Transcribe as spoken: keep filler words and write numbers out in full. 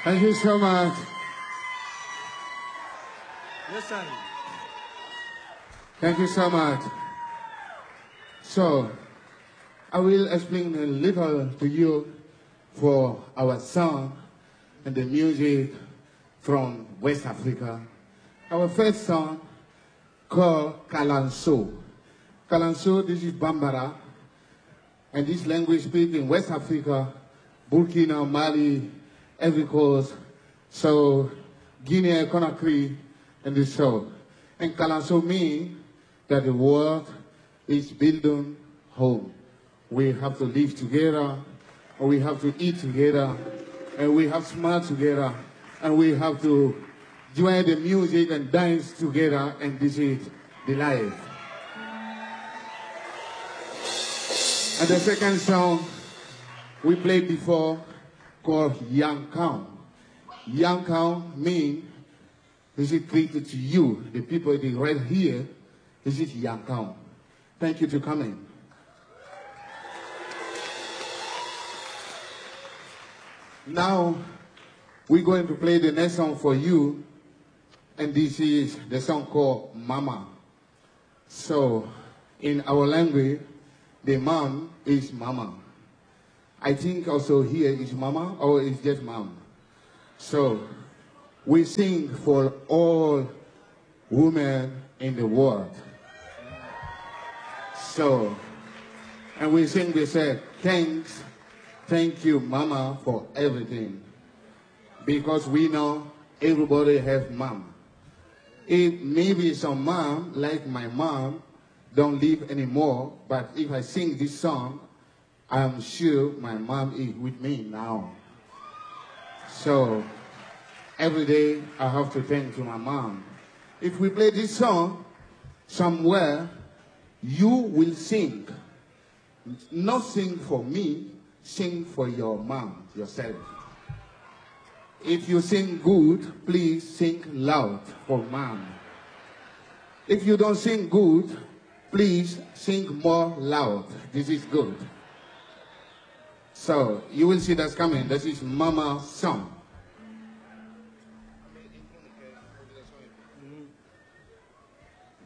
Thank you so much. Listen. Thank you so much. So, I will explain a little to you for our song and the music from West Africa. Our first song called Kalanso. Kalanso, this is Bambara, and this language speaks in West Africa, Burkina, Mali, Ivory Coast, so Guinea, Conakry, and the south. And Kalanso means that the world is building home. We have to live together, and we have to eat together, and we have to smile together, and we have to join the music and dance together, and this is the life. And the second song we played before called Yankao. Yankao means, this is treated to you, the people that right here, this is Yankao. Thank you for coming. Now, we're going to play the next song for you, and this is the song called Mama. So, in our language, the mom is Mama. I think also here is Mama, or it's just Mom. So, we sing for all women in the world. So, and we sing, we say, thanks, thank you, Mama, for everything. Because we know everybody has mom. It maybe some mom, like my mom, don't live anymore, but if I sing this song, I'm sure my mom is with me now. So, every day I have to thank to my mom. If we play this song, somewhere, you will sing. Not sing for me, sing for your mom, yourself. If you sing good, please sing loud for mom. If you don't sing good, please sing more loud. This is good. So, you will see that's coming. This is Mama's song.